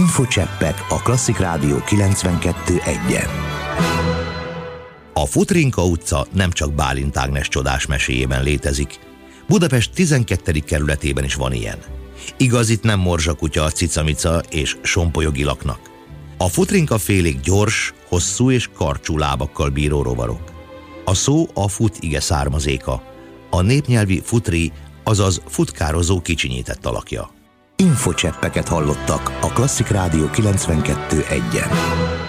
Infocseppek a Klasszik Rádió 92.1-en. A Futrinka utca nem csak Bálint Ágnes csodás meséjében létezik. Budapest 12. kerületében is van ilyen. Igaz, itt nem morzsakutya a cicamica és sompolyoggi laknak. A Futrinka félék gyors, hosszú és karcsú lábakkal bíró rovarok. A szó a fut ige származéka, a népnyelvi futri, azaz futkározó kicsinyített alakja. Infocseppeket hallottak a Klasszik Rádió 92.1-en.